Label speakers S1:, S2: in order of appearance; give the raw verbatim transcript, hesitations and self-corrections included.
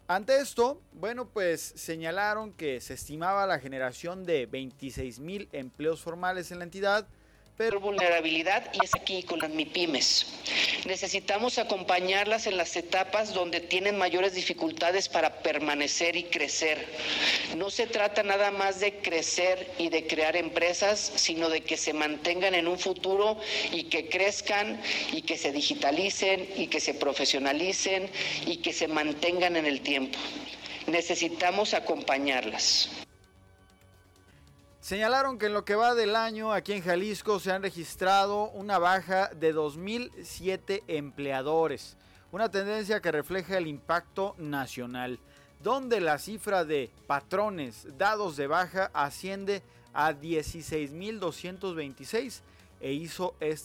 S1: Ante esto, bueno, pues señalaron que se estimaba la generación de veintiséis mil empleos formales en la entidad, pero
S2: vulnerabilidad, y es aquí con las MIPYMES. Necesitamos acompañarlas en las etapas donde tienen mayores dificultades para permanecer y crecer. No se trata nada más de crecer y de crear empresas, sino de que se mantengan en un futuro y que crezcan y que se digitalicen y que se profesionalicen y que se mantengan en el tiempo. Necesitamos acompañarlas.
S1: Señalaron que en lo que va del año aquí en Jalisco se han registrado una baja de dos mil siete empleadores, una tendencia que refleja el impacto nacional, donde la cifra de patrones dados de baja asciende a dieciséis mil doscientos veintiséis e hizo este